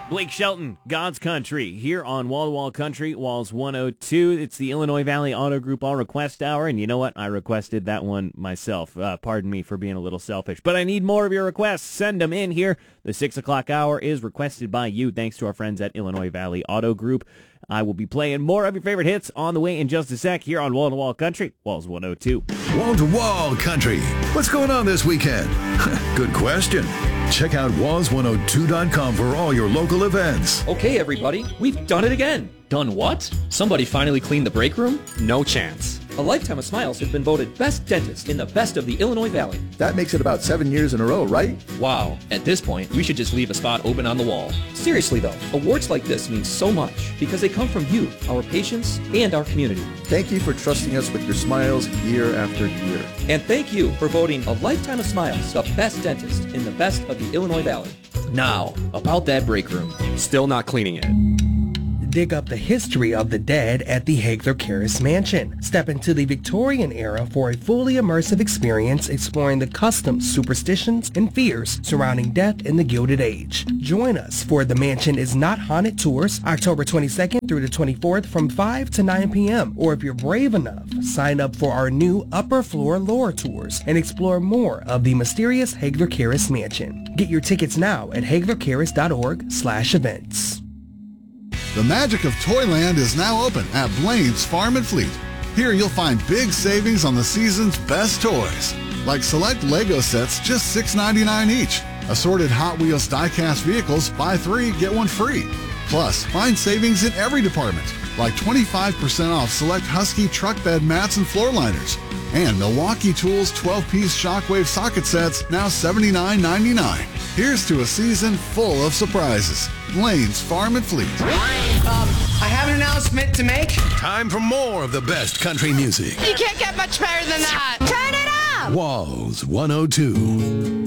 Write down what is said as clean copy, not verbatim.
Blake Shelton, God's Country, here on Wall to Wall Country, Walls 102. It's the Illinois Valley Auto Group All Request Hour, and you know what? I requested that one myself. Pardon me for being a little selfish, but I need more of your requests. Send them in here. The 6 o'clock hour is requested by you, thanks to our friends at Illinois Valley Auto Group. I will be playing more of your favorite hits on the way in just a sec here on Wall to Wall Country, Walls 102. Wall to Wall Country. What's going on this weekend? Good question. Check out walls102.com for all your local events. Okay, everybody, we've done it again. Done what? Somebody finally cleaned the break room? No chance. A Lifetime of Smiles has been voted best dentist in the best of the Illinois Valley. That makes it about 7 years in a row, right? Wow. At this point, we should just leave a spot open on the wall. Seriously, though, awards like this mean so much because they come from you, our patients, and our community. Thank you for trusting us with your smiles year after year. And thank you for voting A Lifetime of Smiles the best dentist in the best of the Illinois Valley. Now, about that break room. Still not cleaning it. Dig up the history of the dead at the Hagler Karras Mansion. Step into the Victorian era for a fully immersive experience exploring the customs, superstitions, and fears surrounding death in the Gilded Age. Join us for The Mansion is Not Haunted Tours, October 22nd through the 24th from 5 to 9 p.m. Or if you're brave enough, sign up for our new Upper Floor Lore Tours and explore more of the mysterious Hagler Karras Mansion. Get your tickets now at haglerkarras.org/events. The magic of Toyland is now open at Blaine's Farm and Fleet. Here you'll find big savings on the season's best toys, like select Lego sets just $6.99 each. Assorted Hot Wheels die-cast vehicles, buy 3, get 1 free. Plus, find savings in every department, like 25% off select Husky truck bed mats and floor liners. And Milwaukee Tools 12-piece Shockwave socket sets, now $79.99. Here's to a season full of surprises. Blaine's Farm and Fleet. I have an announcement to make. Time for more of the best country music. You can't get much better than that. Turn it up! Walls 102.